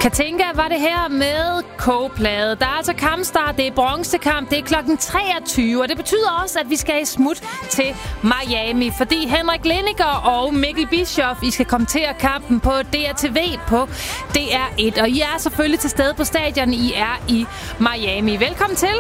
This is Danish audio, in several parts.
Katinka var det her med kogeplade. Der er altså kampstart, det er bronzekamp, det er klokken 23, og det betyder også, at vi skal i smut til Miami, fordi Henrik Lindiger og Mikkel Bischoff, I skal kommentere kampen på DRTV på DR1, og I er selvfølgelig til stede på stadion, I er i Miami. Velkommen til.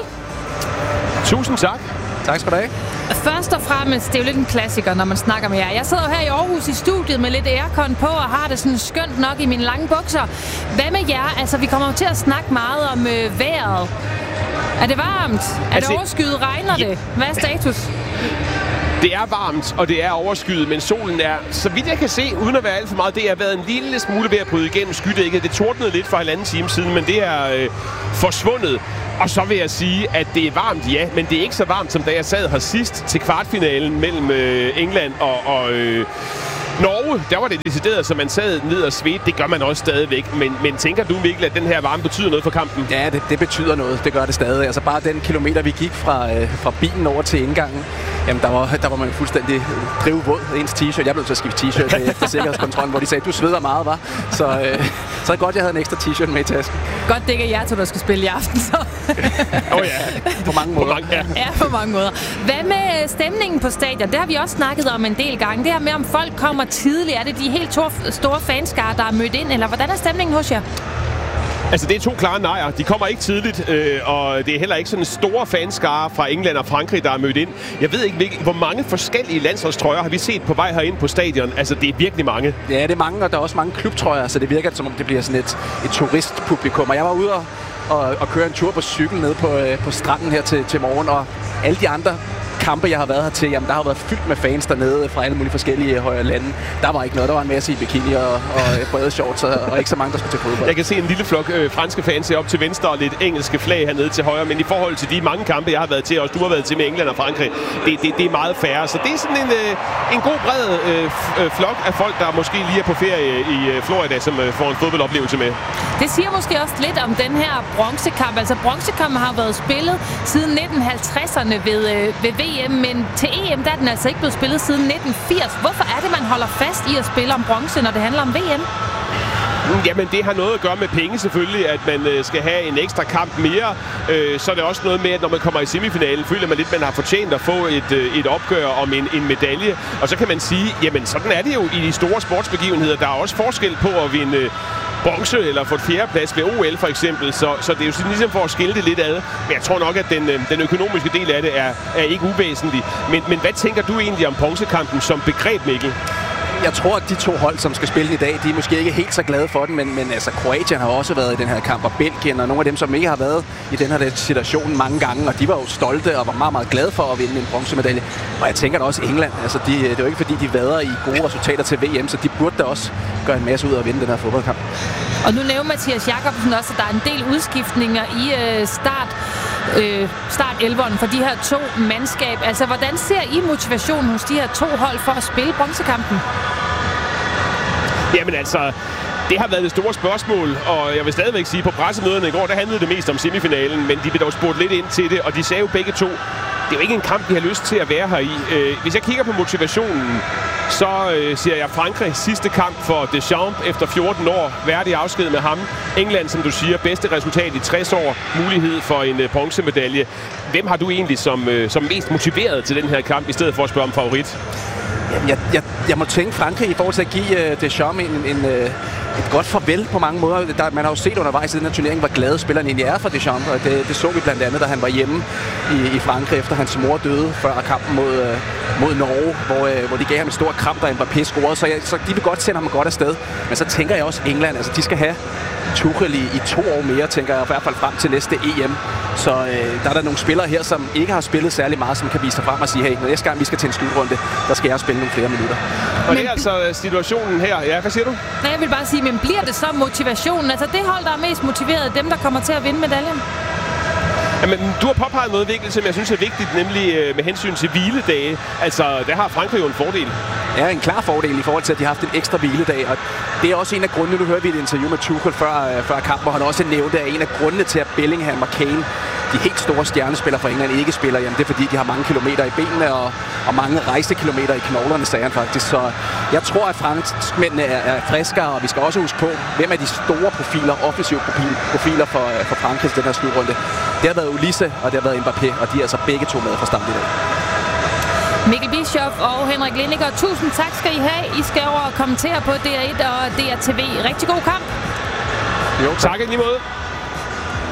Tusind tak. Tak skal du have. Først og fremmest, det er jo lidt en klassiker, når man snakker med jer. Jeg sidder jo her i Aarhus i studiet med lidt aircon på, og har det sådan skønt nok i mine lange bukser. Hvad med jer? Altså, vi kommer jo til at snakke meget om vejret. Er det varmt? Er det overskyet? Regner det? Hvad er status? Det er varmt, og det er overskyet, men solen er, så vidt jeg kan se, uden at være alt for meget, det har været en lille smule ved at bryde igennem skydækket. Det tordnede lidt for 1,5 time siden, men det er forsvundet. Og så vil jeg sige, at det er varmt, ja, men det er ikke så varmt, som da jeg sad her sidst til kvartfinalen mellem England og Norge. Der var det decideret, så man sad ned og svedte. Det gør man også stadigvæk. Men tænker du, Mikkel, at den her varme betyder noget for kampen? Ja, det betyder noget. Det gør det stadig. Altså bare den kilometer, vi gik fra bilen over til indgangen, jamen der var man fuldstændig drivvåd. Ens t-shirt. Jeg blev til at skifte t-shirt efter sikkerhedskontrollen, hvor de sagde, du sveder meget, hva'? Så er det godt, jeg havde en ekstra t-shirt med i tasken. Godt, det ikke er jer to, der skal spille i aften, så. Ja. På mange måder. Ja, på mange måder. Hvad med stemningen på stadion? Det har vi også snakket om en del gange. Det her med, om folk kommer tidligt. Er det de helt store fanskare, der er mødt ind? Eller hvordan er stemningen hos jer? Altså, det er 2 klare nejer. De kommer ikke tidligt, og det er heller ikke sådan en store fanskare fra England og Frankrig, der er mødt ind. Jeg ved ikke, hvor mange forskellige landsholdstrøjer har vi set på vej herind på stadion. Altså, det er virkelig mange. Ja, det er mange, og der er også mange klubtrøjer, så det virker som om det bliver sådan et turistpublikum. Og jeg var ude og køre en tur på cykel nede på stranden her til morgen, og alle de andre kampe, jeg har været her til, jamen der har været fyldt med fans dernede fra alle mulige forskellige højere lande. Der var ikke noget. Der var en masse i bikini og brede shorts, og ikke så mange, der skulle til fodbold. Jeg kan se en lille flok franske fans op til venstre og lidt engelske flag hernede til højre, men i forhold til de mange kampe, jeg har været til, og du har været til med England og Frankrig, det er meget færre. Så det er sådan en god bred flok af folk, der måske lige er på ferie i Florida, som får en fodboldoplevelse med. Det siger måske også lidt om den her bronzekamp. Altså bronzekampen har været spillet siden 1950'erne ved VM, men til EM der er den altså ikke blevet spillet siden 1980. Hvorfor er det, man holder fast i at spille om bronze, når det handler om VM? Jamen, det har noget at gøre med penge selvfølgelig, at man skal have en ekstra kamp mere. Så er det også noget med, at når man kommer i semifinalen, føler man lidt, at man har fortjent at få et opgør om en medalje. Og så kan man sige, jamen sådan er det jo i de store sportsbegivenheder. Der er også forskel på at vinde bronze eller få et 4. plads ved OL for eksempel. Så det er jo sådan ligesom for at skille det lidt ad. Men jeg tror nok, at den økonomiske del af det er ikke uvæsentlig. Men hvad tænker du egentlig om bronzekampen som begreb, Mikkel? Jeg tror, at de 2 hold, som skal spille i dag, de er måske ikke helt så glade for den, men altså Kroatien har også været i den her kamp, og Belgien og nogle af dem, som ikke har været i den her situation mange gange, og de var jo stolte og var meget, meget glade for at vinde en bronzemedalje. Og jeg tænker da også England, altså det er jo ikke fordi, de vader i gode resultater til VM, så de burde da også gøre en masse ud af at vinde den her fodboldkamp. Og nu nævner Mathias Jakobsen også, at der er en del udskiftninger i start-11'eren for de her 2 mandskab. Altså, hvordan ser I motivationen hos de her 2 hold for at spille bronzekampen? Jamen altså, det har været det store spørgsmål, og jeg vil stadigvæk sige, på pressemøderne i går, der handlede det mest om semifinalen, men de blev dog spurgt lidt ind til det, og de sagde jo begge 2, det er jo ikke en kamp, vi har lyst til at være her i. Hvis jeg kigger på motivationen, så siger jeg Frankrig sidste kamp for Deschamps efter 14 år. Værdig afsked med ham. England, som du siger, bedste resultat i 60 år. Mulighed for en bronzemedalje. Hvem har du egentlig som mest motiveret til den her kamp, i stedet for at spørge om favorit? Jeg må tænke Frankrig i forhold til at give Deschamps et godt farvel på mange måder. Man har jo set undervejs i den her turnering, hvor glade spilleren egentlig er for Deschamps, og det så vi blandt andet, da han var hjemme i Frankrig, efter hans mor døde før kampen mod Norge, hvor de gav ham en stor kram, da Mbappé scorede, så de vil godt sende ham godt afsted. Men så tænker jeg også England, altså de skal have Tuchel i 2 år mere, tænker jeg, i hvert fald frem til næste EM. Så der er der nogle spillere her, som ikke har spillet særlig meget, som kan vise sig frem og sige, hey, næste gang vi skal til en slutrunde, der skal jeg spille nogle flere minutter. Og det er altså situationen her. Ja, hvad siger du? Nej, jeg vil bare sige, men bliver det så motivationen? Altså det hold, der er mest motiveret, dem der kommer til at vinde medaljen? Jamen, du har påpeget noget vigtigt, som jeg synes er vigtigt, nemlig med hensyn til hviledage. Altså, der har Frankrig jo en fordel. er en klar fordel i forhold til, at de har haft en ekstra hviledag. Og det er også en af grundene, nu hørte vi et interview med Tuchel før kampen, hvor han også nævnte, at en af grundene til, at Bellingham og Kane, de helt store stjernespillere fra England, ikke spiller, jamen det er fordi, de har mange kilometer i benene og mange rejsekilometer i knoglerne, sagde han faktisk. Så jeg tror, at franskmændene er friskere, og vi skal også huske på, hvem er de store profiler, offensive profiler for Frankrig i den her slutrunde. Det har været Ulisse, og det har været Mbappé, og de er altså begge to med fra start i dag. Mikkel Bischoff og Henrik Lindiger, tusind tak skal I have. I skal over og kommentere på DR1 og DRTV. Rigtig god kamp. Jo, tak i lige måde.